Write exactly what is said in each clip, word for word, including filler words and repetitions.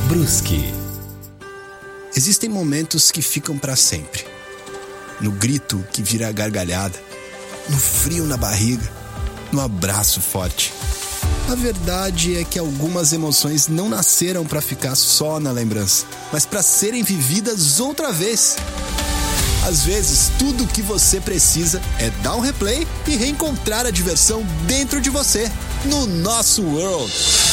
Brusque. Existem momentos que ficam para sempre. No grito que vira gargalhada, no frio na barriga, no abraço forte. A verdade é que algumas emoções não nasceram para ficar só na lembrança, mas para serem vividas outra vez. Às vezes, tudo o que você precisa é dar um replay e reencontrar a diversão dentro de você, no nosso World.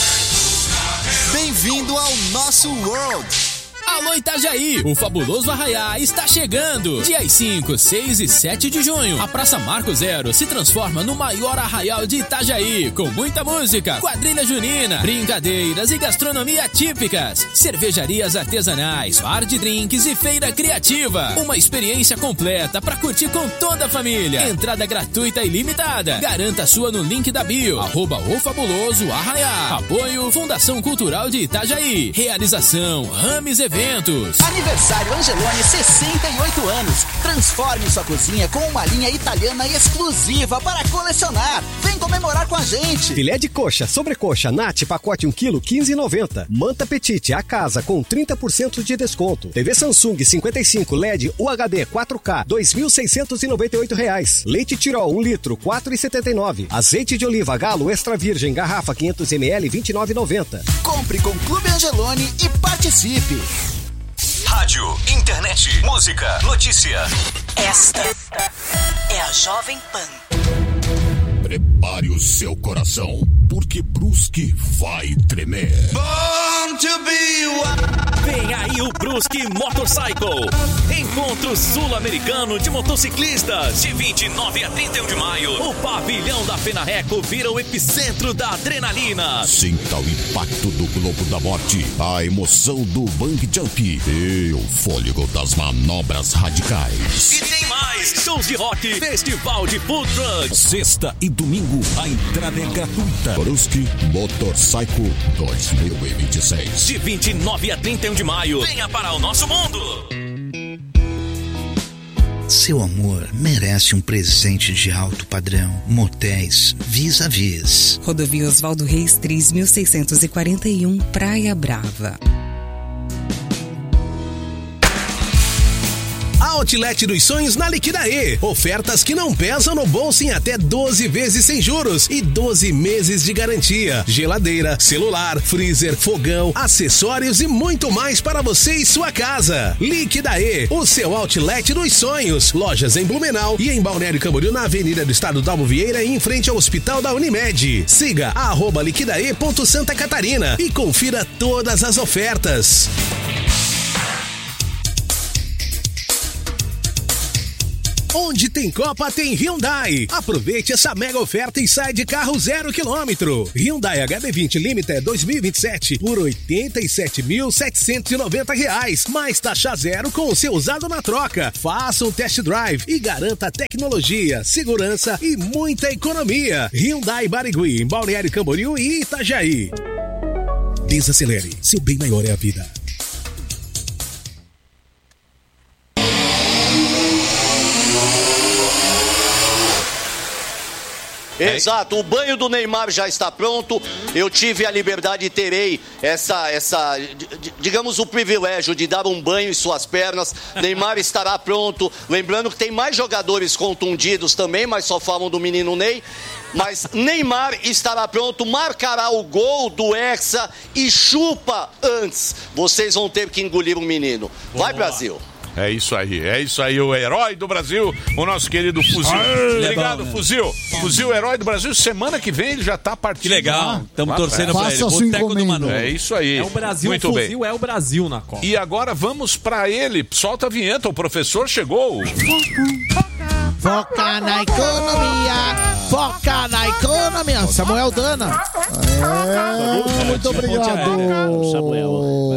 Bem-vindo ao nosso World! Alô Itajaí, o fabuloso Arraiá está chegando. Dias cinco, seis e sete de junho, a Praça Marco Zero se transforma no maior arraial de Itajaí, com muita música, quadrilha junina, brincadeiras e gastronomia típicas, cervejarias artesanais, bar de drinks e feira criativa. Uma experiência completa para curtir com toda a família. Entrada gratuita e limitada. Garanta a sua no link da bio, arroba o fabuloso Arraiá. Apoio Fundação Cultural de Itajaí. Realização Rames Eventos. Aniversário Angeloni, sessenta e oito anos. Transforme sua cozinha com uma linha italiana exclusiva para colecionar. Vem comemorar com a gente. Filé de coxa, sobrecoxa, Nat, pacote um quilo, quinze reais e noventa centavos. Manta Petite, a casa, com trinta por cento de desconto. T V Samsung cinquenta e cinco L E D U H D quatro K, dois mil seiscentos e noventa e oito reais. Leite Tirol, um litro, quatro reais e setenta e nove centavos. Azeite de oliva Galo Extra Virgem, garrafa quinhentos mililitros, vinte e nove reais e noventa centavos. Compre com Clube Angeloni e participe. Rádio, internet, música, notícia. Esta é a Jovem Pan. Prepare o seu coração, porque Brusque vai tremer. Born to be wild. Vem aí o Brusque Motorcycle. Encontro Sul-Americano de Motociclistas. De vinte e nove a trinta e um de maio, o pavilhão da Fenarreco vira o epicentro da adrenalina. Sinta o impacto do Globo da Morte, a emoção do bungee jump e o fôlego das manobras radicais. E tem mais, shows de rock, festival de food trucks. Sexta e domingo, a entrada é gratuita. Brusque Motorcycle dois mil e vinte e seis. De vinte e nove a trinta e um de maio, venha para o nosso mundo. Seu amor merece um presente de alto padrão. Motéis Vis-a-Vis. Rodovia Oswaldo Reis, três mil seiscentos e quarenta e um, Praia Brava. Outlet dos Sonhos na Liquidaê. Ofertas que não pesam no bolso em até doze vezes sem juros e doze meses de garantia. Geladeira, celular, freezer, fogão, acessórios e muito mais para você e sua casa. Liquidaê, o seu Outlet dos Sonhos. Lojas em Blumenau e em Balneário Camboriú, na Avenida do Estado Dalmo Vieira e em frente ao Hospital da Unimed. Siga arroba liquidaê ponto Santa Catarina e confira todas as ofertas. Onde tem Copa, tem Hyundai. Aproveite essa mega oferta e sai de carro zero quilômetro. Hyundai H B vinte Limited dois mil e vinte e sete por oitenta e sete mil setecentos e noventa reais. Mais taxa zero com o seu usado na troca. Faça um test drive e garanta tecnologia, segurança e muita economia. Hyundai Barigui, em Balneário Camboriú e Itajaí. Desacelere, seu bem maior é a vida. Exato, o banho do Neymar já está pronto. Eu tive a liberdade e terei essa, essa, digamos, o privilégio de dar um banho em suas pernas. Neymar estará pronto. Lembrando que tem mais jogadores contundidos também, mas só falam do menino Ney. Mas Neymar estará pronto, marcará o gol do Hexa e chupa antes. Vocês vão ter que engolir o menino. Vai, Brasil! É isso aí, é isso aí, o herói do Brasil, o nosso querido Fuzil. Aê, Obrigado, é bom, né? Fuzil. Fuzil, herói do Brasil, semana que vem ele já tá partindo. Que legal, estamos torcendo pra ele. Boteco do Manu. É isso aí. É o Brasil, muito o Fuzil bem. É o Brasil na Copa. E agora vamos pra ele, solta a vinheta, o professor chegou. Foca na economia, foca na economia. Samuel Dana. É, muito obrigado, Samuel.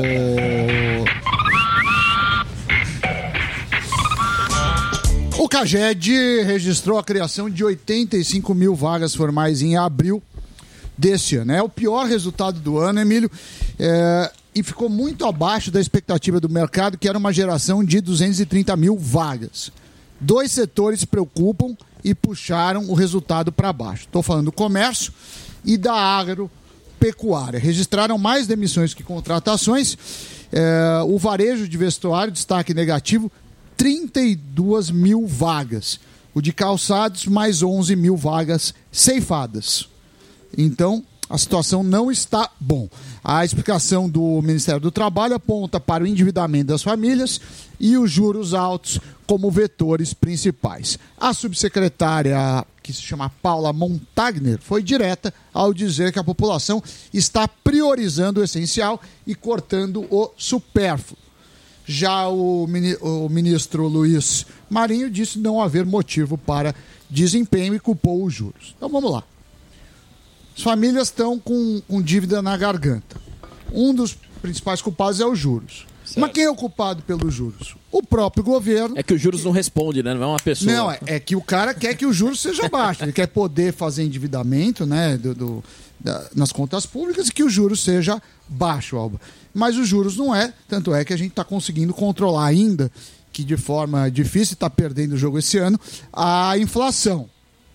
O CAGED registrou a criação de oitenta e cinco mil vagas formais em abril deste ano. É o pior resultado do ano, Emílio, é, e ficou muito abaixo da expectativa do mercado, que era uma geração de duzentas e trinta mil vagas. Dois setores preocupam e puxaram o resultado para baixo. Estou falando do comércio e da agropecuária. pecuária. Registraram mais demissões que contratações. É, o varejo de vestuário, destaque negativo, trinta e duas mil vagas. O de calçados, mais onze mil vagas ceifadas. Então, a situação não está bom. A explicação do Ministério do Trabalho aponta para o endividamento das famílias e os juros altos como vetores principais. A subsecretária, que se chama Paula Montagner, foi direta ao dizer que a população está priorizando o essencial e cortando o supérfluo. Já o, o ministro Luiz Marinho disse não haver motivo para desempenho e culpou os juros. Então vamos lá. As famílias estão com, com dívida na garganta. Um dos principais culpados é os juros. Certo. Mas quem é o culpado pelos juros? O próprio governo. É que os juros não respondem, né? Não é uma pessoa. Não, é, é que o cara quer que o juros seja baixo. Ele quer poder fazer endividamento, né, do, do, da, nas contas públicas e que o juros seja baixo, Alba. Mas os juros não é. Tanto é que a gente está conseguindo controlar ainda, que de forma difícil, está perdendo o jogo esse ano, a inflação.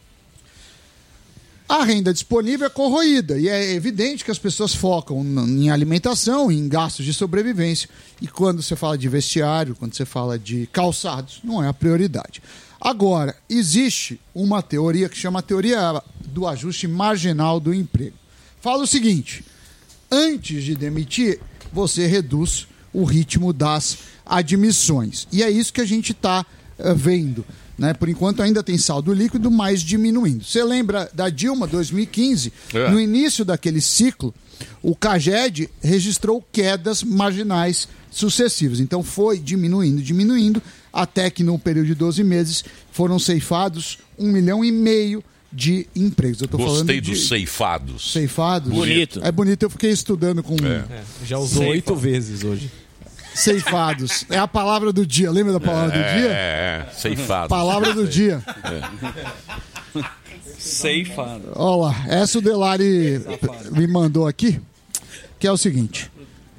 A renda disponível é corroída e é evidente que as pessoas focam em alimentação, em gastos de sobrevivência. E quando você fala de vestiário, quando você fala de calçados, não é a prioridade. Agora, existe uma teoria que chama a teoria do ajuste marginal do emprego. Fala o seguinte: antes de demitir, você reduz o ritmo das admissões. E é isso que a gente está uh, vendo. Né? Por enquanto ainda tem saldo líquido, mas diminuindo. Você lembra da Dilma, dois mil e quinze? É. No início daquele ciclo, o CAGED registrou quedas marginais sucessivas. Então foi diminuindo, diminuindo, até que no período de doze meses foram ceifados um milhão e meio de empregos. Eu tô Gostei falando dos de... ceifados. Ceifados? Bonito. É bonito, eu fiquei estudando com... É. É. Já usou oito vezes hoje. Ceifados. É a palavra do dia. Lembra da palavra é, do dia? É, é. Ceifados. Palavra do dia. É. Ceifado. Olha lá. Essa o Delari me mandou aqui, que é o seguinte.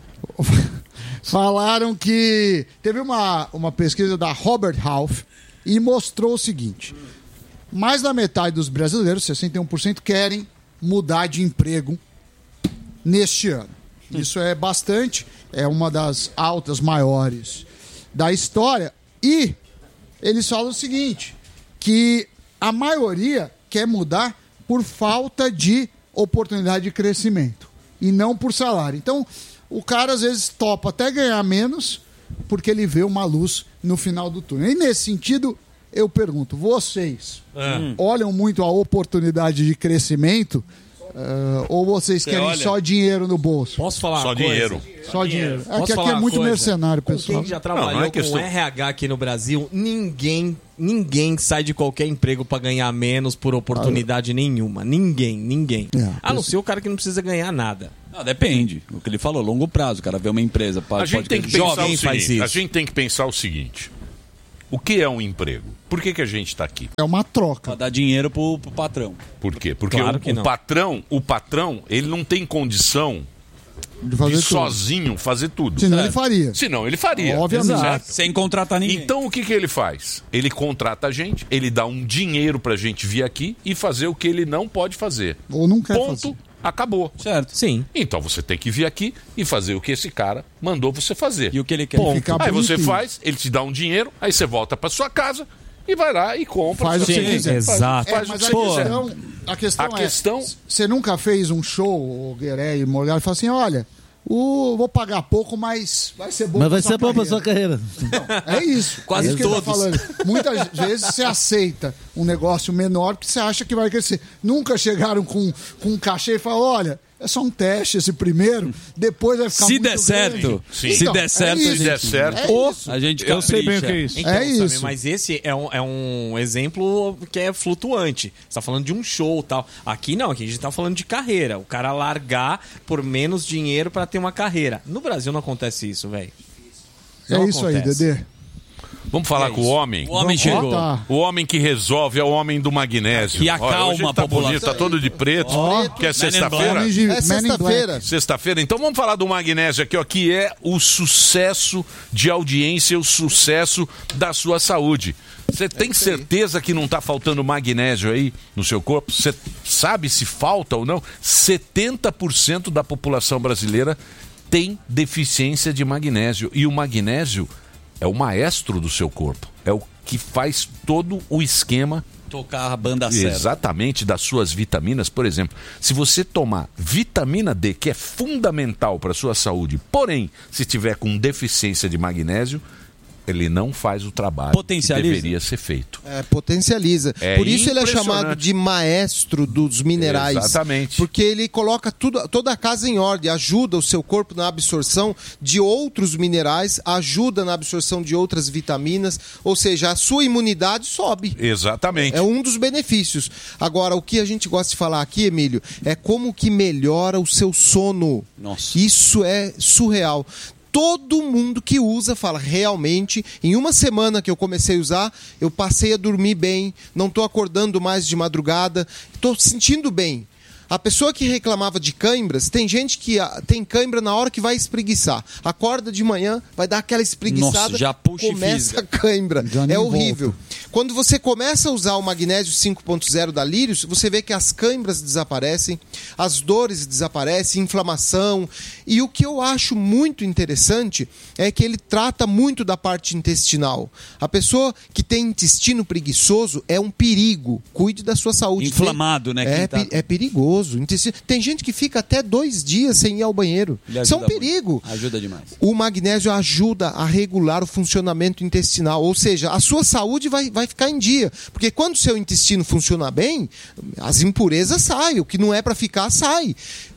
Falaram que teve uma, uma pesquisa da Robert Half e mostrou o seguinte: mais da metade dos brasileiros, sessenta e um por cento, querem mudar de emprego neste ano. Isso é bastante, é uma das altas maiores da história. E eles falam o seguinte, que a maioria quer mudar por falta de oportunidade de crescimento e não por salário. Então, o cara às vezes topa até ganhar menos porque ele vê uma luz no final do túnel. E nesse sentido, eu pergunto, vocês é. olham muito a oportunidade de crescimento? Uh, ou vocês Você querem olha... só dinheiro no bolso? Posso falar Só uma dinheiro. Coisa? Só dinheiro. É que aqui é muito coisa? mercenário, pessoal. Com quem já trabalhou não, não é com questão... R H aqui no Brasil, ninguém, ninguém sai de qualquer emprego pra ganhar menos por oportunidade ah, nenhuma. Ninguém, ninguém. É, a não ser o cara que não precisa ganhar nada. Não, depende. O que ele falou, longo prazo. O cara vê uma empresa... Pode, a gente pode tem que pensar jovem o faz seguinte, isso. A gente tem que pensar o seguinte: o que é um emprego? Por que, que a gente está aqui? É uma troca. Pra dar dinheiro pro, pro patrão. Por quê? Porque Claro o, que o não. patrão, o patrão, ele não tem condição De, fazer de tudo. sozinho fazer tudo. Senão ele faria. Senão ele faria. Obviamente. Certo? Sem contratar ninguém. Então o que, que ele faz? Ele contrata a gente, ele dá um dinheiro pra gente vir aqui e fazer o que ele não pode fazer. Ou não quer Ponto. fazer. Acabou. Certo. Sim. Então você tem que vir aqui e fazer o que esse cara mandou você fazer. E o que ele quer. Ponto. Ficar Aí você bonitinho. faz, ele te dá um dinheiro, aí você volta pra sua casa e vai lá e compra. Faz o que Sim, você quiser. Exato. Faz É, o mas que a você quiser. questão, a questão A é, questão- você nunca fez um show, o Gueré e Morgado, e fala assim, olha, o, vou pagar pouco, mas vai ser bom Mas pra vai sua ser bom pra carreira. sua carreira. Não, é isso. Quase é isso que ele tá todos. falando. Muitas vezes você aceita um negócio menor porque você acha que vai crescer. Nunca chegaram com, com um cachê e falaram, olha, é só um teste esse primeiro, depois vai ficar Se muito der grande. certo, Sim. se Então, der certo, é a isso. Se der gente... certo. É isso. A gente Eu sei bem o que capricha. é isso. Então, É Sammy, isso. mas esse é um, é um exemplo que é flutuante. Você tá falando de um show e tal. Aqui não, aqui a gente tá falando de carreira. O cara largar por menos dinheiro pra ter uma carreira. No Brasil não acontece isso, velho. É isso aí, Dedê. Vamos falar É com o isso. homem? O homem chegou. O homem que resolve é o homem do magnésio. Que acalma Olha, hoje ele tá a população. bonito, tá todo de preto. Ó. Que é Man in sexta-feira? Black. É sexta-feira. Sexta-feira. Então vamos falar do magnésio aqui, ó, que é o sucesso de audiência, o sucesso da sua saúde. Você tem certeza que não está faltando magnésio aí no seu corpo? Você sabe se falta ou não? setenta por cento da população brasileira tem deficiência de magnésio. E o magnésio é o maestro do seu corpo. É o que faz todo o esquema. Tocar a banda certa. Exatamente, das suas vitaminas. Por exemplo, se você tomar vitamina D, que é fundamental para a sua saúde, porém, se tiver com deficiência de magnésio, ele não faz o trabalho Potencializa. que deveria ser feito. É, potencializa. É Por isso ele é impressionante. chamado de maestro dos minerais. Exatamente. Porque ele coloca tudo, toda a casa em ordem, ajuda o seu corpo na absorção de outros minerais, ajuda na absorção de outras vitaminas, ou seja, a sua imunidade sobe. Exatamente. É um dos benefícios. Agora, o que a gente gosta de falar aqui, Emílio, é como que melhora o seu sono. Nossa. Isso é surreal. Todo mundo que usa fala, realmente, em uma semana que eu comecei a usar, eu passei a dormir bem, não estou acordando mais de madrugada, estou sentindo bem. A pessoa que reclamava de cãibras, tem gente que ah, tem cãibra na hora que vai espreguiçar. Acorda de manhã, vai dar aquela espreguiçada, Nossa, já puxa e começa fisga. a cãibra. Já nem É horrível. volta. Quando você começa a usar o magnésio cinco ponto zero da Lírios, você vê que as cãibras desaparecem, as dores desaparecem, inflamação. E o que eu acho muito interessante é que ele trata muito da parte intestinal. A pessoa que tem intestino preguiçoso é um perigo. Cuide da sua saúde. Inflamado, né? É, quem tá- pe- é perigoso. Intestino- Tem gente que fica até dois dias sem ir ao banheiro. Ele Isso é um ajuda perigo. muito. Ajuda demais. O magnésio ajuda a regular o funcionamento intestinal, ou seja, a sua saúde vai, vai ficar em dia. Porque quando o seu intestino funciona bem, as impurezas saem, o que não é para ficar, sai.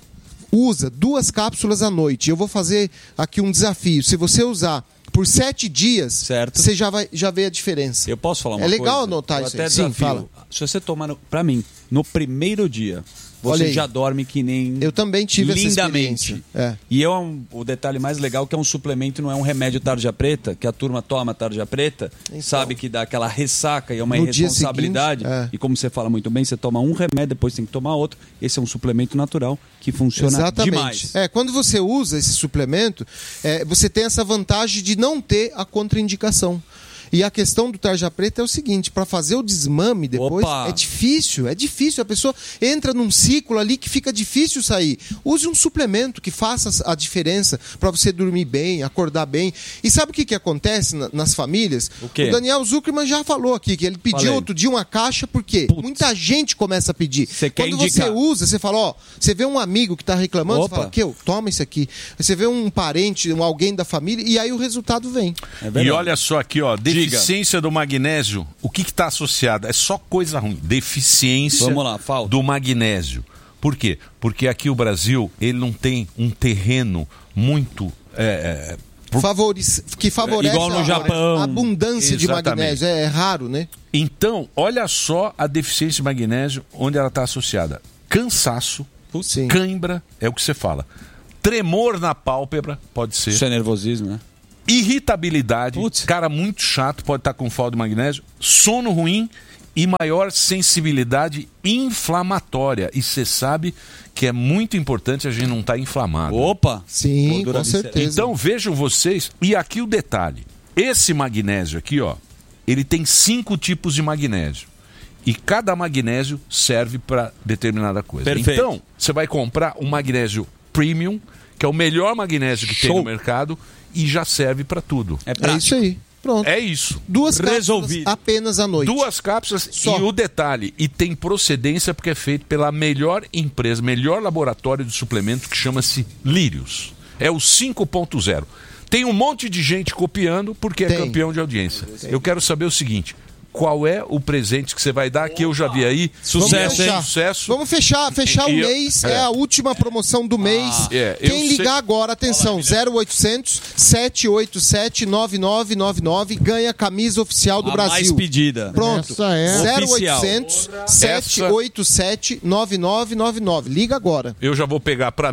Usa duas cápsulas à noite. Eu vou fazer aqui um desafio. Se você usar por sete dias, Certo. você já, vai, já vê a diferença. Eu posso falar uma É coisa? legal anotar Eu isso até aí. Sim, desafio. fala. Se você tomar, no, pra mim, no primeiro dia, Olha você aí. já dorme que nem... Eu também tive essa lindamente. experiência. É. E é um, o detalhe mais legal que é um suplemento, não é um remédio tarja preta, que a turma toma tarja preta, sabe que dá aquela ressaca e é uma No dia irresponsabilidade. seguinte, é. E como você fala muito bem, você toma um remédio, depois tem que tomar outro. Esse é um suplemento natural que funciona Exatamente. demais. É, quando você usa esse suplemento, é, você tem essa vantagem de não ter a contraindicação. E a questão do tarja preta é o seguinte, para fazer o desmame depois, Opa. é difícil, é difícil. A pessoa entra num ciclo ali que fica difícil sair. Use um suplemento que faça a diferença para você dormir bem, acordar bem. E sabe o que, que acontece na- nas famílias? O quê? Daniel Zuckerman já falou aqui, que ele pediu Falei. outro dia uma caixa, porque muita gente começa a pedir. Você quer Quando indicar. você usa, você fala, ó, você vê um amigo que está reclamando, Opa. você fala, que toma isso aqui. Você vê um parente, um alguém da família, e aí o resultado vem. E olha só aqui, ó, deficiência do magnésio, o que está associado? É só coisa ruim. Deficiência Vamos lá, falta. do magnésio. Por quê? Porque aqui o Brasil, ele não tem um terreno muito... é, é, Favoriz... Que favorece Igual no a- Japão. a abundância de Exatamente. magnésio. É, é raro, né? Então, olha só a deficiência de magnésio, onde ela está associada. Cansaço, Sim. cãibra, é o que você fala. Tremor na pálpebra, pode ser. Isso é nervosismo, né? Irritabilidade, Putz. cara muito chato, pode estar com falta de magnésio. Sono ruim e maior sensibilidade inflamatória. E você sabe que é muito importante a gente não estar inflamado. Opa! Sim, Gordura com visceral. certeza. Então vejam vocês, e aqui o detalhe. Esse magnésio aqui, ó, ele tem cinco tipos de magnésio. E cada magnésio serve para determinada coisa. Perfeito. Então, você vai comprar um magnésio premium, que é o melhor magnésio que tem Show. no mercado, e já serve para tudo. É É prático. isso aí. Pronto. É isso. Duas cápsulas Resolvido. apenas à noite. Duas cápsulas Só. e o detalhe, e tem procedência porque é feito pela melhor empresa, melhor laboratório de suplementos que chama-se Lírios. É o cinco ponto zero. Tem um monte de gente copiando porque é Tem. campeão de audiência. Eu quero saber o seguinte, qual é o presente que você vai dar, que eu já vi aí. Sucesso, hein? fechar. Sucesso. Vamos fechar, fechar o E eu- mês, é. é. a última promoção do mês. É, eu Quem sei- ligar agora, atenção, zero oitocentos, sete oito sete, nove nove nove nove, ganha a camisa oficial do A Brasil. mais pedida. Pronto. Essa é. zero Oficial. oitocentos, sete oito sete, nove nove nove nove. Liga agora. Eu já vou pegar pra mim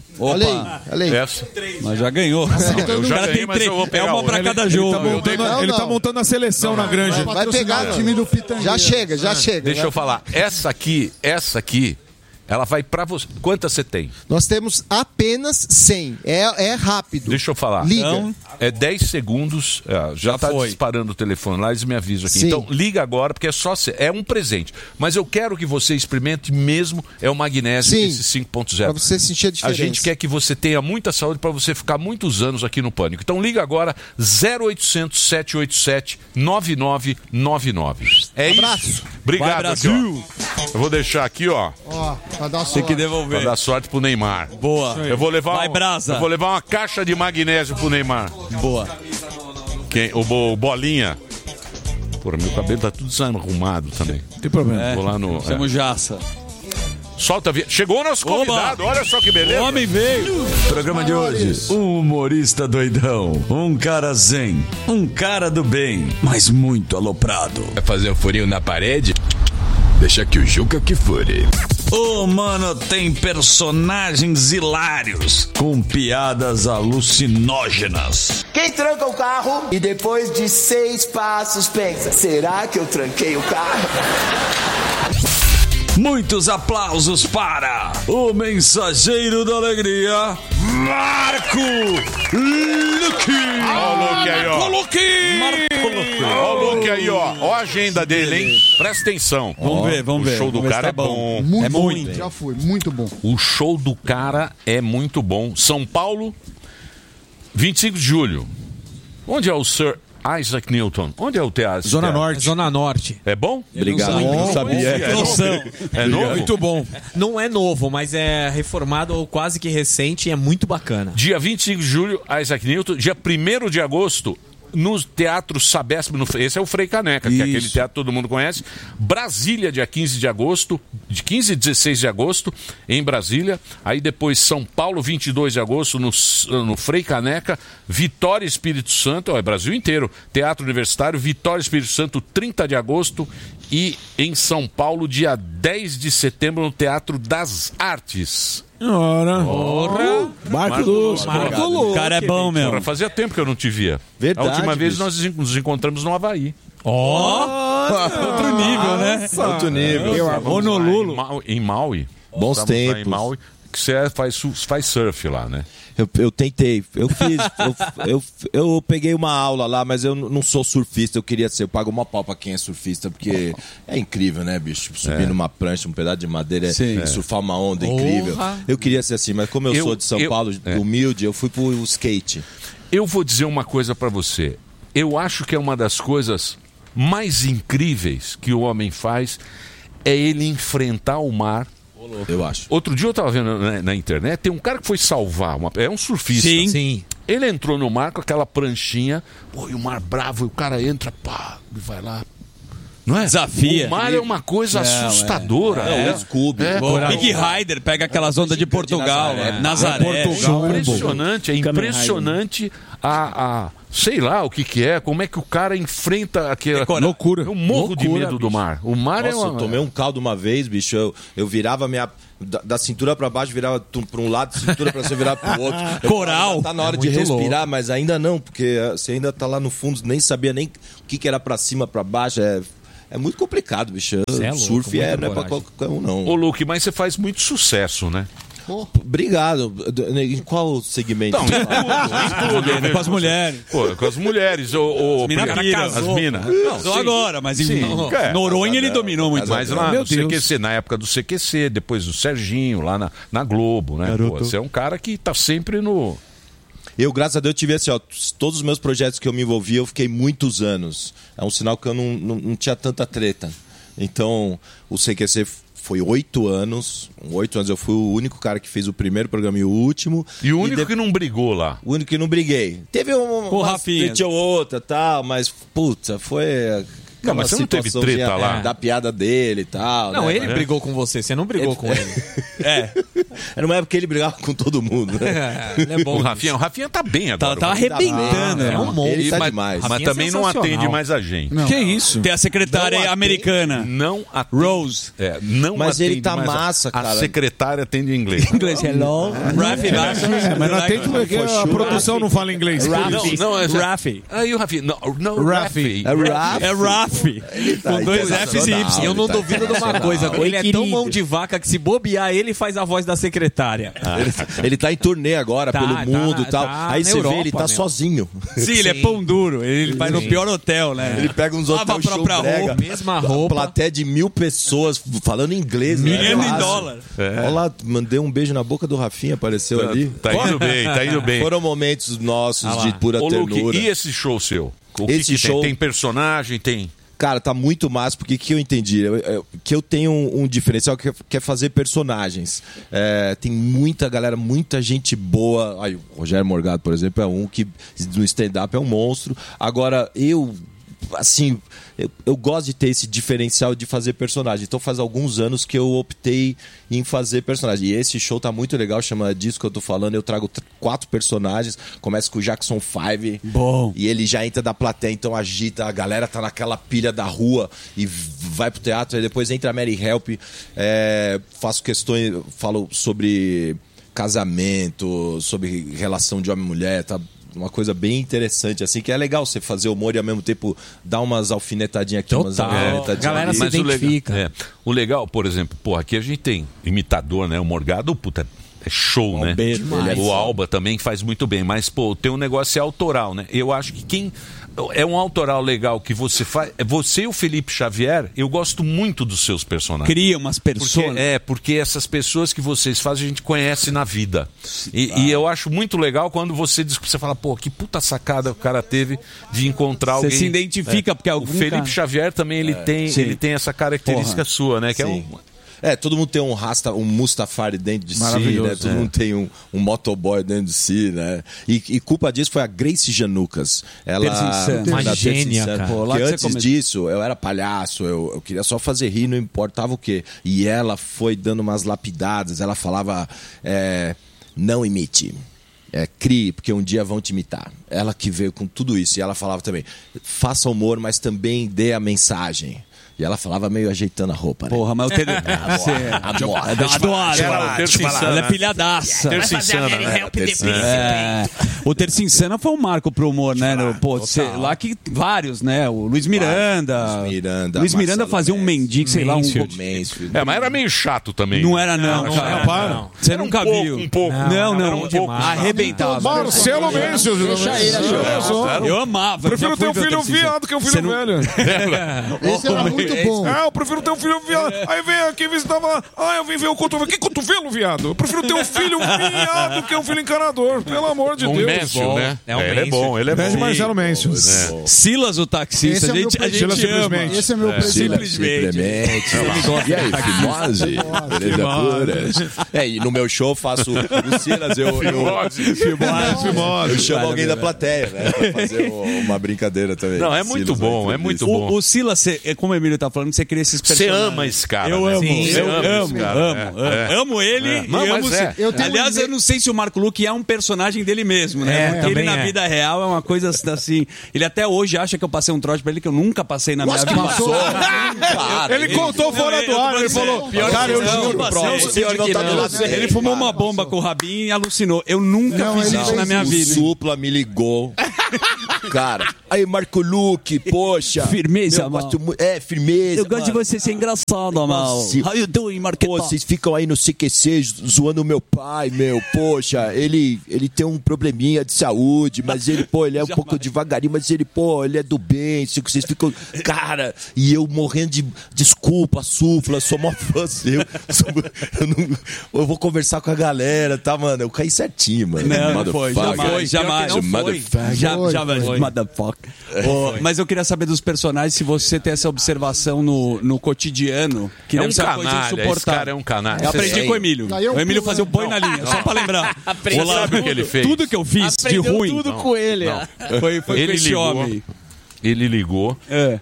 Opa. Olha aí, olha aí. Essa. Mas já ganhou. Eu já ganhei, mas eu vou pegar É uma pra outra. cada Ele jogo. tá montando, Não, ele não. tá montando a seleção na granja. Vai pegar o time do Pitangueira. Já chega, já chega. Deixa né? eu falar. Essa aqui, essa aqui, ela vai pra você. Quantas você tem? Nós temos apenas cem. É, é rápido. Deixa eu falar. Liga. Então, é dez segundos. é, já tá foi. disparando o telefone lá, eles me avisam aqui. Sim. Então, liga agora, porque é só. ser- É um presente. Mas eu quero que você experimente mesmo. É o magnésio, Sim. esse cinco ponto zero. Pra você sentir a A diferença. gente quer que você tenha muita saúde para você ficar muitos anos aqui no Pânico. Então liga agora zero oitocentos, sete oito sete, nove nove nove nove. É Abraço. isso. Obrigado, Vai, aqui, Brasil. ó. Eu vou deixar aqui, ó, Ó, pra dar Tem sorte. que pra devolver. dar sorte pro Neymar. Boa. Eu vou levar Vai, um- Brasa. Eu vou levar uma caixa de magnésio pro Neymar. Boa. Quem? O, Bo- o Bolinha. Porra, meu cabelo tá tudo desarrumado também. Não tem problema. É, Vou lá no. Chama o é. Jaça. Solta a vinheta. Chegou o nosso Oba! convidado, olha só que beleza. O homem veio. Programa de hoje, um humorista doidão, um cara zen, um cara do bem, mas muito aloprado. Vai fazer um furinho na parede? Deixa que o Juca que fure. O mano tem personagens hilários, com piadas alucinógenas. Quem tranca o carro e depois de seis passos pensa: será que eu tranquei o carro? Muitos aplausos para o mensageiro da alegria, Marco Luque. Ó o Luque aí, ó. Marco Luque. Marco Luque. Ó o Luque aí, ó. Ó a agenda dele, hein? Presta atenção. Vamos Ó, ver, vamos o ver. show do Vamos ver cara se tá é bom. bom. Muito É bom. muito. Já foi, muito bom. O show do cara é muito bom. São Paulo, vinte e cinco de julho. Onde é o Sir Isaac Newton? Onde é o teatro? Zona Norte. Zona Norte. É bom? Obrigado, não sabia. É novo? É novo? Muito bom. Não é novo, mas é reformado ou quase que recente e é muito bacana. Dia vinte e cinco de julho, Isaac Newton. Dia primeiro de agosto, no Teatro Sabesp, no, esse é o Frei Caneca, que é aquele teatro que todo mundo conhece. Brasília, dia quinze de agosto, de quinze e dezesseis de agosto, em Brasília. Aí depois São Paulo, vinte e dois de agosto, no, no Frei Caneca. Vitória, Espírito Santo, ó, é Brasil inteiro. Teatro Universitário, Vitória, Espírito Santo, trinta de agosto. E em São Paulo, dia dez de setembro, no Teatro das Artes. Ora. Porra. Marco Luque. Marco O cara é bom mesmo. Porra, fazia tempo que eu não te via. Verdade, A última vez bicho. nós nos encontramos no Havaí. Outro nível, né? Outro nível. Honolulu. Em Maui. Em Maui. Bons Estávamos lá tempos. Em Maui, que você faz, su- faz surf lá, né? Eu, eu tentei, eu fiz, eu, eu, eu peguei uma aula lá, mas eu n- não sou surfista, eu queria ser, eu pago uma pau pra quem é surfista, porque é incrível, né, bicho? Subir É. numa prancha, um pedaço de madeira Sim. e surfar uma onda Porra. incrível. Eu queria ser assim, mas como eu, Eu- sou de São eu- Paulo, é. humilde, eu fui pro skate. Eu vou dizer uma coisa pra você. Eu acho que é uma das coisas mais incríveis que o homem faz é ele enfrentar o mar. Eu acho. Outro dia eu tava vendo na, na internet, tem um cara que foi salvar, uma, é um surfista. Sim. Sim. Ele entrou no mar com aquela pranchinha, pô, e o mar bravo, e o cara entra, pá, e vai lá. Não é? Desafia. O mar é uma coisa Não, é. assustadora. É, É, o Scooby. É. O Big Rider pega aquelas ondas de Portugal, Nazaré. Nazaré. Portugal. É impressionante, é impressionante a, a sei lá o que que é, como é que o cara enfrenta aquela Loucura. Eu morro de Loucura, medo do bicho. mar. O mar Nossa, é uma... eu tomei um caldo uma vez, bicho. Eu, eu virava minha. Da, da cintura pra baixo, virava tum, pra um lado, cintura pra você virar pro outro. Eu Coral. falava, tá na hora É de muito respirar, mas ainda não, porque eh, você ainda tá lá no fundo, nem sabia nem o que, que era pra cima, pra baixo. É, é muito complicado, bicho. Cê é louco, Surf é, muita não é pra coragem. qualquer um, não. Ô, Luke, mas você faz muito sucesso, né? Obrigado. Em qual segmento? Não, em tudo, em tudo. Com as mulheres. Pô, com as mulheres, o, o Mina pri- pira. as minas. Casou agora, mas em Sim. É. Noronha ele dominou muito. Mas lá Meu no C Q C, na época do C Q C, depois do Serginho, lá na, na Globo, né? Pô, você é um cara que tá sempre no... Eu, graças a Deus, tive assim, ó, todos os meus projetos que eu me envolvi, eu fiquei muitos anos. É um sinal que eu não, não, não tinha tanta treta. Então, o C Q C foi oito anos. Oito anos eu fui o único cara que fez o primeiro programa e o último. E o único que não brigou lá. O único que não briguei. Teve um, Com o uma Rafinha. treta ou outra, tal, mas, puta, foi... Não, mas você não teve treta lá? Da piada dele e tal. Não, né? ele brigou com você, você não brigou com ele. É. Era uma época que ele brigava com todo mundo, né? Ele é bom. O Rafinha, o Rafinha tá bem agora. Tá, tá arrebentando, é é um monstro. Ele tá mas, demais. Mas também não atende mais a gente. Não. Que isso? Tem a secretária Não americana. Não atende. Rose. É, não Mas atende ele tá mais a- massa, A cara. secretária atende em inglês. Inglês, hello. Rafi, É, mas não atende porque a produção não fala inglês. Não, não, é Rafi. Aí o Rafinha. Não, não, Rafi. Rafi. É Rafi. É Rafi. tá Com dois F's e Y. Eu não tá duvido de uma coisa. Ele é tão mão de vaca que se bobear, ele faz a voz da secretária. Ele, ele tá em turnê agora Tá, pelo tá mundo na- e tal. tá Aí na você Europa, vê, ele tá meu. sozinho. Sim, ele é pão duro. Ele vai no Sim. pior hotel, né? Ele pega uns Lava hotéis a show própria brega, roupa. Mesma roupa. plateia de mil pessoas falando inglês. né? Milhão em Fácil. dólar. É. Olha lá, mandei um beijo na boca do Rafinha, apareceu Tá- ali. tá indo bem, tá indo bem. Foram momentos nossos Ah lá. de pura Ô, Luke, ternura. e esse show seu? O que Esse que show- tem? Tem personagem, tem... Cara, tá muito massa, porque que eu entendi? Eu- eu- que eu tenho um, um diferencial que é, que é fazer personagens. É, tem muita galera, muita gente boa. Aí, o Rogério Morgado, por exemplo, é um que no stand-up é um monstro. Agora, eu, assim, eu, eu gosto de ter esse diferencial de fazer personagem. Então faz alguns anos que eu optei em fazer personagem. E esse show tá muito legal, chama Disso Que Eu Tô Falando. Eu trago tr- quatro personagens. Começa com o Jackson Five. Bom. E ele já entra da plateia, então agita, a galera tá naquela pilha da rua e vai pro teatro, aí depois entra a Mary Help, é, faço questões, falo sobre casamento, sobre relação de homem e mulher, tá? Uma coisa bem interessante, assim, que é legal você fazer humor e ao mesmo tempo dar umas alfinetadinhas aqui, umas Total. alfinetadinhas Galera ali. se Mas o legal, identifica. é, o legal, por exemplo, pô, aqui a gente tem imitador, né? O Morgado, puta, é show, né? Albedo, ele é O foda. Alba também faz muito bem, mas, pô, tem um negócio é autoral, né? Eu acho que quem... É um autoral legal que você faz... é Você e o Felipe Xavier, eu gosto muito dos seus personagens. Cria umas Porque, pessoas. é, porque essas pessoas que vocês fazem a gente conhece na vida. E, e eu acho muito legal quando você diz, você fala, pô, que puta sacada o cara teve de encontrar Você alguém. se identifica, porque O algum Felipe cara- Xavier também ele, tem, Sim. ele tem essa característica Porra. sua, né? Que Sim. é um. É, todo mundo tem um rasta, um Mustafari dentro de si, Maravilhoso, né? Todo é. mundo tem um, um motoboy dentro de si, né? E, e culpa disso foi a Grace Janucas. Ela Terça Insana. da Uma Terça gênia, Insana. cara. Pô, lá Porque que você antes come- disso, eu era palhaço, eu, eu queria só fazer rir, não importava o quê. E ela foi dando umas lapidadas, ela falava, é, não imite. É, crie, porque um dia vão te imitar. Ela que veio com tudo isso. E ela falava também, faça humor, mas também dê a mensagem. E ela falava meio ajeitando a roupa, né? Porra, mas o tele... Você... Amor. Adoro. Era o Terça Insana. Ela é pilhadaça. Terça Insana, né? É, o Terça Insana foi um marco pro humor, né? No, pô, cê- lá que vários, né? O Luiz Miranda. Luiz Miranda, Luiz Miranda Marcelo fazia um mendigo, sei lá, um. Mansfield. Mansfield. É, mas era meio chato também. Não era, não, Não, cara. não, para. Você Era um nunca pouco, viu. um pouco. Não, Não, não. era um pouco. Arrebentava. Marcelo Mendes. Deixa ele, Eu Eu amava. prefiro já ter fui um ver o filho Terça Insana. viado que um Você filho não- velho. Esse era muito bom. Ah, eu prefiro ter um filho viado. Aí vem aqui visitar lá. Ah, eu vim ver o cotovelo. Que cotovelo, viado? Eu prefiro ter um filho viado que um filho encanador. Pelo amor de Um Deus. Mansfield, né? É um É, ele é Mansfield. bom, ele é Grande bom. Marcelo Mendes. É. Silas, o taxista. Esse é A meu gente, a gente Silas ama. simplesmente. Esse é meu presidente. Simplesmente. Simplesmente. E aí, fimose? Beleza pura? É, e no meu show faço o Silas, eu, eu, Fimose. eu chamo alguém da plateia, né? Pra fazer o- uma brincadeira também. Não, é muito Silas, bom, né? é muito O, bom. o Silas, cê- é como o Emílio tá falando, você cria esses Você personagens. ama esse cara. Eu né? amo, Sim, você eu ama amo, esse cara. amo, É, amo, é. amo ele É. e Não, amo mas o é. Eu tenho Aliás, um- eu não sei se o Marco Luque é um personagem dele mesmo, né? É, Porque ele também na é. vida real é uma coisa assim. Ele até hoje acha que eu passei um trote pra ele que eu nunca passei na minha Lógico vida. que passou. Claro. Ele contou fora do ar. Ele falou, cara, eu não, juro. passei, Não, eu você sei não que tá não. do lado dele. Ele fumou uma bomba com o rabinho e alucinou. Eu nunca Não, fiz ele isso fez na minha O vida. Supla me ligou. Cara, aí Marco Luque, poxa. Firmeza, eu mal. gosto mu- É, firmeza. Eu gosto de mano. você ser engraçado, mal. Se- How you doing, Pô, Marquetão? vocês ficam aí no C Q C zoando o meu pai, meu. Poxa, ele, ele tem um probleminha de saúde, mas ele, pô, ele é um pouco devagarinho, mas ele, pô, ele é do bem. Vocês ficam. Cara, e eu morrendo de desculpa, Supla, sou mó fã seu. Sou- Eu, não- eu vou conversar com a galera, tá, mano? Eu caí certinho, mano. Não, não foi, Motherfucker. jamais, jamais. Não foi. Já, já, Foi. motherfucker. Ô, mas eu queria saber dos personagens, se você tem essa observação no, no cotidiano, que É deve um ser uma coisa canalha, esse insuportável. cara é um canalha. Eu aprendi Você- com o Emílio. Aí eu O Emílio pulo, fazia o né? boi na linha, só pra lembrar. Você sabe o que ele fez? Tudo que eu fiz de Aprendeu ruim tudo com ele. Não. foi, foi com Ele esse ligou, homem. ele ligou É.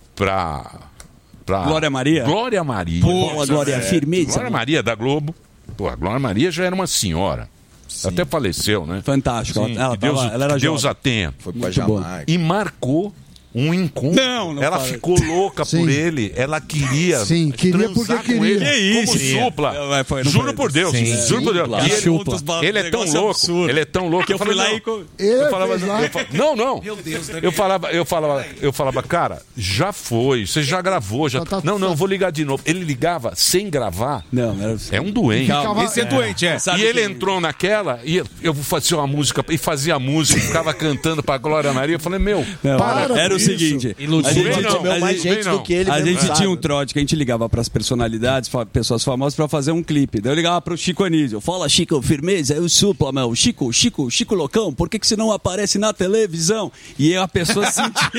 pra, pra... Glória Maria? Glória Maria. Pô, Glória, É, firmeza. Glória Maria da Globo. Pô, a Glória Maria já era uma senhora. Sim. Até faleceu, né? Fantástico. Sim, ela, que Deus, tava, ela era que Deus jovem. a tenha. Foi pra Jamaica. E marcou um encontro. Não, não ela fala. ficou louca Sim. por ele. Ela queria. Sim, queria porque transar com queria. ele Que como isso? supla. Não, vai, foi, não Juro foi. por Deus. Sim. Juro por Deus. Sim. E ele, Chupa. ele é tão Negócio louco. absurdo. Ele é tão louco. Que eu fui falei, lá não. e co- Eu falava, fez lá. eu falava, não, não. Meu Deus, né, Eu falava, eu falava, eu falava, cara, já foi, você já gravou, já. Tá, tá, não, não, tá. vou ligar de novo. Ele ligava sem gravar. Não, era... É um doente. Calma, Esse é doente, é. E ele entrou naquela e eu vou fazer uma música e fazia a música, ficava cantando pra Glória Maria. Eu falei, meu, Não, para. era o isso. seguinte, Iludido. a gente, Vem não, a Meu, mais gente- gente não. do que ele a mesmo gente sabe. tinha um trote que a gente ligava para as personalidades, fa- pessoas famosas, para fazer um clipe. Daí eu ligava pro Chico Anísio. Fala, Chico, firmeza, eu supla, meu. Chico, Chico, Chico Loucão, por que, que você não aparece na televisão? E a pessoa se sentia,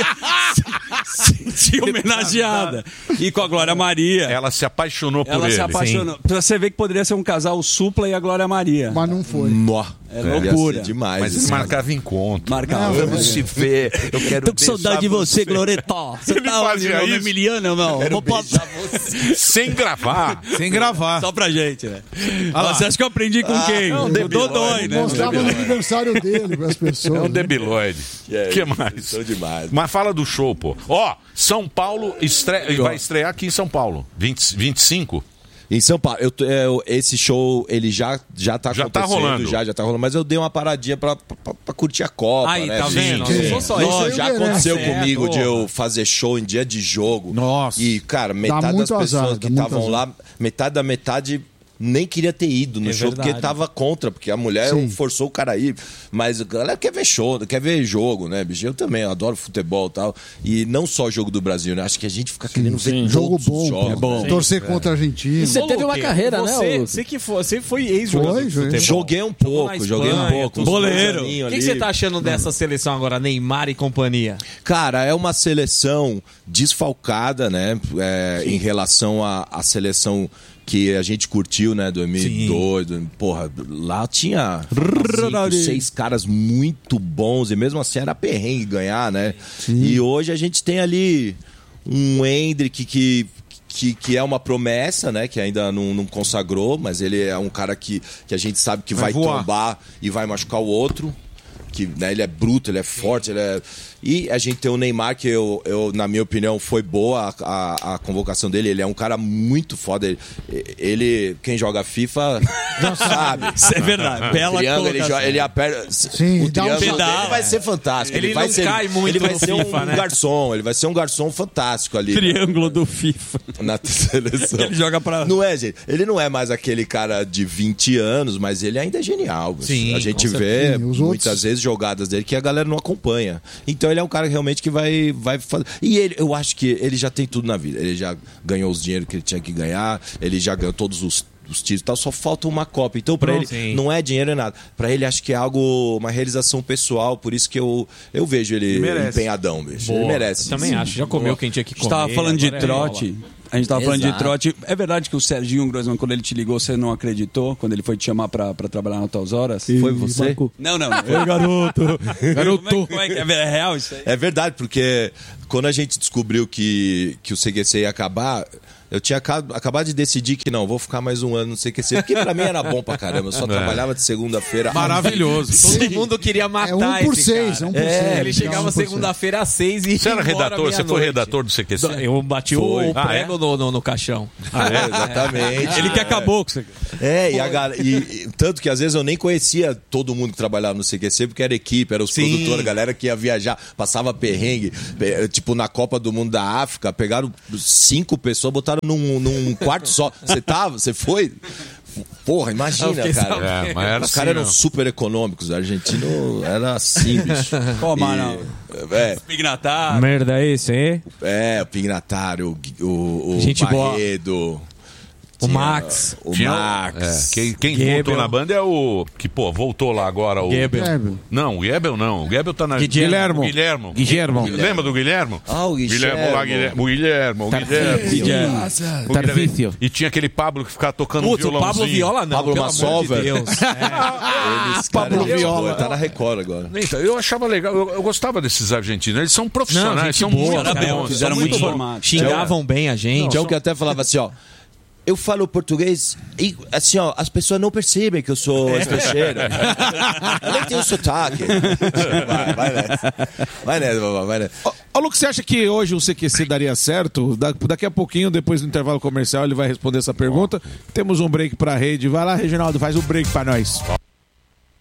se sentia homenageada. E com a Glória Maria. Ela se apaixonou por Ela ele. se apaixonou. Pra você ver que poderia ser um casal, o Supla e a Glória Maria. Mas não foi. Nó. É Ia loucura. ser demais. Mas ele assim. marcava encontro. Marcava. Vamos se ver. Eu quero Tô com saudade de beijar você, Gloretó. Você Ele tá onde, fazia meu isso. Emiliano, meu? Quero Vou beijar passar- Sem gravar. Sem gravar. Só pra gente, né? Ah lá. Você acha que eu aprendi com quem? é um o debilóide. Dodói, né? Mostrava no aniversário dele para as É pessoas. um debilóide. O É, que isso, mais? são demais. Mas fala do show, pô. Ó, São Paulo estre... vai estrear aqui em São Paulo. vinte, vinte e cinco? Em São Paulo, eu, tô- é, eu- esse show, ele já, já tá Já tá acontecendo, rolando. já, já tá rolando, mas eu dei uma paradinha pra, pra, pra curtir a Copa, Aí, né? tá vendo? Sim. Não sou só Nossa, isso. já Isso aí aconteceu merece. comigo É, de porra. eu fazer show em dia de jogo. Nossa. E, cara, metade das muito pessoas azar, que dá muito estavam lá, metade da metade nem queria ter ido no É show, verdade. porque tava contra, porque a mulher Sim. forçou o cara a ir. Mas a galera quer ver show, quer ver jogo, né, bicho? Eu também, eu adoro futebol e tal. E não só jogo do Brasil, né? Acho que a gente fica querendo ver Jogo todos bom, os jogos. é bom. né? Torcer contra a Argentina. E Você teve uma Luque, carreira, né, você, ô? Você que foi, você foi ex-jogador Foi, de foi. futebol. Joguei um pouco, Na joguei um Espanha, pouco. tudo. uns Boleiro. dois aninhos O que, ali. que você tá achando dessa seleção agora, Neymar e companhia? Cara, é uma seleção desfalcada, né? É, em relação à, à seleção que a gente curtiu, né? dois mil e dois. Porra, lá tinha cinco, seis caras muito bons e mesmo assim era perrengue ganhar, né? E hoje a gente tem ali um Endrick que... Que, que é uma promessa, né? Que ainda não, não consagrou, mas ele é um cara que, que a gente sabe que Vai vai, voar. tombar e vai machucar o outro. Que, né, ele é bruto, ele é forte, ele é... E a gente tem o Neymar, que eu, eu na minha opinião, foi boa a, a, a convocação dele. Ele é um cara muito foda. Ele, ele quem joga FIFA, sabe. Isso é verdade. Bela Triângulo, ele, colocação. joga, ele aperta... Sim, o dá um triângulo pedal, dele vai é. ser fantástico. Ele vai não ser, cai muito Ele vai no ser um FIFA, né? garçom, ele vai ser um garçom fantástico ali. Triângulo do FIFA. Na seleção. Ele joga pra... Não é, gente? Ele não é mais aquele cara de vinte anos, mas ele ainda é genial. Sim, a gente com vê certeza. Os muitas outros- vezes jogadas dele que a galera não acompanha. Então ele é um cara realmente que vai, vai fazer. E ele, eu acho que ele já tem tudo na vida. Ele já ganhou os dinheiros que ele tinha que ganhar, ele já ganhou todos os os títulos e tal, só falta uma Copa. Então, pra Pronto, ele, sim. não é dinheiro, é nada. Pra ele, acho que é algo, uma realização pessoal, por isso que eu, eu vejo ele, Ele merece. empenhadão, bicho. Boa. Ele merece. Eu também acho. Já comeu quem tinha que A gente comer. tava falando de agora é trote. bola. A gente tava falando de Exato. trote. É verdade que o Serginho Grossman, quando ele te ligou, você não acreditou? Quando ele foi te chamar pra, pra trabalhar nas tuas horas? Foi você? Marco. Não, não. não. Oi, garoto. Garoto. Como é, como é que é? É real isso aí? É verdade, porque quando a gente descobriu que, que o C Q C ia acabar, eu tinha acab- acabado de decidir que não, vou ficar mais um ano no C Q C, porque pra mim era bom pra caramba. Eu só trabalhava de segunda-feira. Maravilhoso. Todo mundo queria matar É um por esse seis, cara. é um por É, seis. ele É chegava um por seis. segunda-feira às seis e Você era ia embora redator? Você foi meia-noite. redator do C Q C? Eu bati Foi. o Ah, prego é? no, no, no caixão. Ah, é, exatamente. Ele que acabou com você. É, e, a galera, e, e tanto que às vezes eu nem conhecia todo mundo que trabalhava no C Q C, porque era equipe, era os Sim. produtores, a galera que ia viajar, passava perrengue. Pe- Tipo, na Copa do Mundo da África, pegaram cinco pessoas, botaram num, num quarto só. Você tava? Você foi? Porra, Eu imagina, fiquei cara. sabendo. É, mas era Os assim, caras eram não. super econômicos. O argentino era assim, bicho. Pô, E- mano. É, Pignatar. Merda é esse, hein? é, o Pignatário, o, Gui- o, o Gente boa. Barredo. O tinha Max. O Tinha- Max. é, quem quem Gebel. voltou na banda é o. Que, pô, voltou lá agora o. Gebel. Gebel. Não, o Gebel não. O Gebel tá na. Guilhermo. O Guilhermo. Guilhermo. Lembra do Guilhermo? Ah, o Guilhermo lá, Guilhermo. O Guilhermo. O Guilhermo. Guilhermo. O Guilhermo. E tinha aquele Pablo que ficava tocando um Putz, o violãozinho. Pablo Viola não, Pablo pelo amor de Massolver. Deus. Eles, cara, Pablo gente Viola. boa, tá na Record agora. Então, eu achava legal, eu, eu gostava desses argentinos. Eles são profissionais, Não, gente são boa, muito cara, bons. fizeram são muito bons. formato. Xingavam bem a gente. Tinha um que até falava assim, ó. eu falo português e, assim, ó, as pessoas não percebem que eu sou estrangeiro. Eu nem tenho sotaque. Vai, vai nessa. Vai nessa, vovó, vai nessa. Ô, ô, Lucas, você acha que hoje o C Q C daria certo? Da, daqui a pouquinho, depois do intervalo comercial, ele vai responder essa pergunta. Oh. Temos um break pra rede. Vai lá, Reginaldo, faz o um break pra nós.